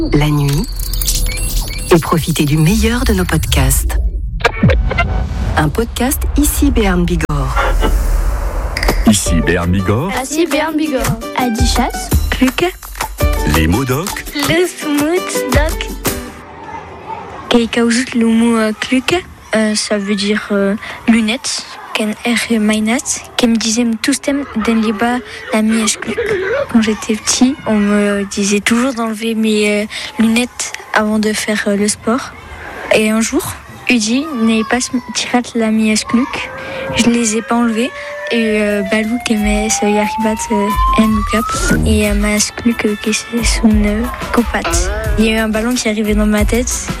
la nuit et profitez du meilleur de nos podcasts. Un podcast ici Béarn Bigorre. Ici Béarn Bigorre. Ici Béarn Bigorre. Adichat. Kluke. Les mots doc. Le smooth doc. Keikaouzut le mot kluke, ça veut dire lunettes. Ken er mainat, qui me disait tous thèmes den liba la mièche kluk. Quand j'étais petit, on me disait toujours d'enlever mes lunettes avant de faire le sport. Et un jour, Udi n'est pas tirat la mièche kluk. Je les ai pas enlevées. Et Balou qui met ce yaribat en look-up. Et ma kluk qui c'est son copat. Il y a eu un ballon qui arrivait dans ma tête